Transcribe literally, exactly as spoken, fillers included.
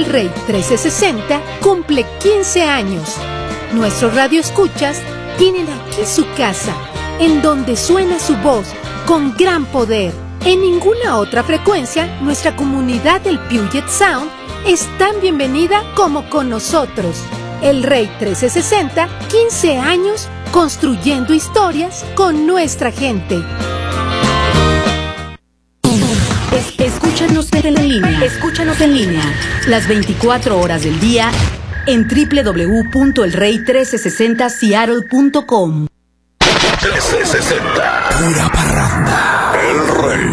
Rey trescientos sesenta cumple quince años. Nuestros radioescuchas tienen aquí su casa, en donde suena su voz con gran poder. En ninguna otra frecuencia, nuestra comunidad del Puget Sound es tan bienvenida como con nosotros. El Rey trescientos sesenta, quince años construyendo historias con nuestra gente. Es, escúchanos en línea. Escúchanos en línea. Las veinticuatro horas del día en doble u doble u doble u punto el rey trece sesenta seattle punto com. trece sesenta. Pura parranda. El Rey.